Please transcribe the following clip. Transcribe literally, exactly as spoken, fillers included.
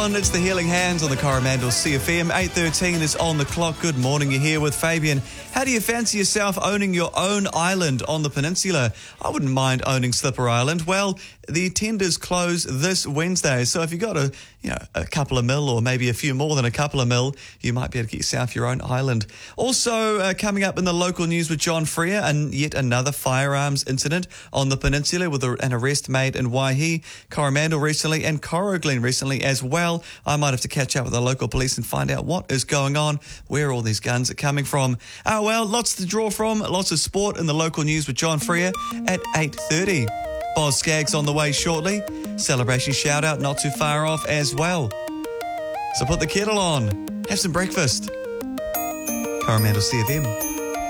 on. It's the Healing Hands on the Coromandel C F M. eight thirteen is on the clock. Good morning. You're here with Fabian. How do you fancy yourself owning your own island on the peninsula? I wouldn't mind owning Slipper Island. Well, the tenders close this Wednesday. So if you've got a, you know, a couple of mil or maybe a few more than a couple of mil, you might be able to get yourself your own island. Also, uh, coming up in the local news with John Freer, and yet another firearms incident on the peninsula with a, an arrest made in Waihi, Coromandel recently, and Coroglen recently as well. I might have to catch up with the local police and find out what is going on, where all these guns are coming from. Oh, well, lots to draw from, lots of sport in the local news with John Freer at eight thirty. Boz Skaggs on the way shortly. Celebration shout out not too far off as well. So put the kettle on, have some breakfast. Coromandel C F M.